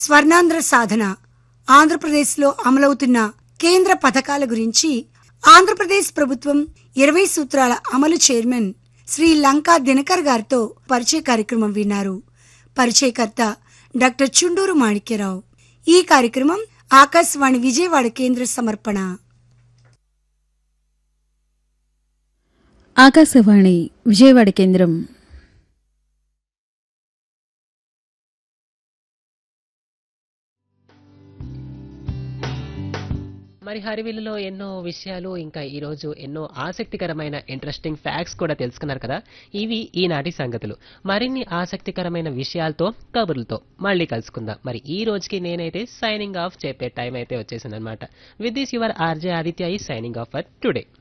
స్వర్ణాంధ్ర సాధన, ఆంధ్రప్రదేశ్లో అమలవుతున్న కేంద్ర పథకాల గురించి ఆంధ్రప్రదేశ్ ప్రభుత్వం 20 సూత్రాల అమలు చైర్మన్ శ్రీ లంకా దినకర్ గారితో పరిచయ కార్యక్రమం విన్నారు. పరిచయకర్త డాక్టర్ చుండూరు మాణిక్యరావు. ఈ కార్యక్రమం ఆకాశవాణి విజయవాడ కేంద్ర సమర్పణ. ఆకాశవాణి విజయవాడ కేంద్రం. మరి హరివిల్లులో ఎన్నో విషయాలు, ఇంకా ఈరోజు ఎన్నో ఆసక్తికరమైన ఇంట్రెస్టింగ్ ఫ్యాక్ట్స్ కూడా తెలుసుకున్నారు కదా. ఇవి ఈనాటి సంగతులు. మరిన్ని ఆసక్తికరమైన విషయాలతో, కబుర్లతో మళ్ళీ కలుసుకుందాం. మరి ఈ రోజుకి నేనైతే సైనింగ్ ఆఫ్ చెప్పే టైం అయితే వచ్చేసిందనమాట. With this your RJ Aditya ఈ సైనింగ్ ఆఫ్ ఫర్ టుడే.